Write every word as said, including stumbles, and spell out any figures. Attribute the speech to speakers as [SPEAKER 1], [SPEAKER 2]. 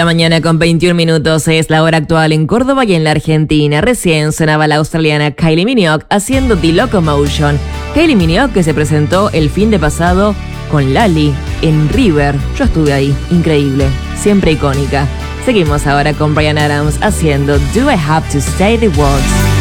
[SPEAKER 1] La mañana con veintiún minutos es la hora actual en Córdoba y en la Argentina. Recién sonaba la australiana Kylie Minogue haciendo The Locomotion. Kylie Minogue que se presentó el fin de pasado con Lali en River. Yo estuve ahí, increíble, siempre icónica. Seguimos ahora con Bryan Adams haciendo Do I Have to Say the Words.